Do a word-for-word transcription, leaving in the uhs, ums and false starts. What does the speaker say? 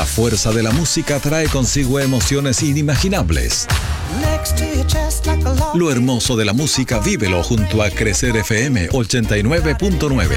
La fuerza de la música trae consigo emociones inimaginables. Lo hermoso de la música vívelo junto a Crecer F M ochenta y nueve punto nueve.